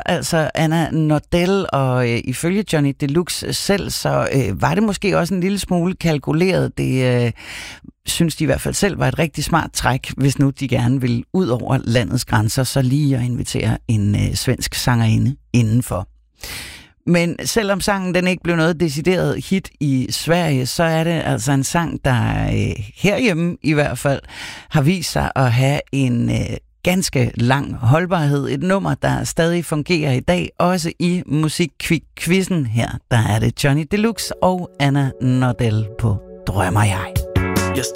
altså Anna Nordell, og ifølge Johnny Deluxe selv, så var det måske også en lille smule kalkuleret. Det synes de i hvert fald selv var et rigtig smart træk, hvis nu de gerne vil ud over landets grænser, så lige at invitere en svensk sangerinde indenfor. Men selvom sangen den ikke blev noget decideret hit i Sverige, så er det altså en sang, der herhjemme i hvert fald har vist sig at have en ganske lang holdbarhed. Et nummer, der stadig fungerer i dag, også i musikquizzen her. Der er det Johnny Deluxe og Anna Nordell på Drømmer jeg.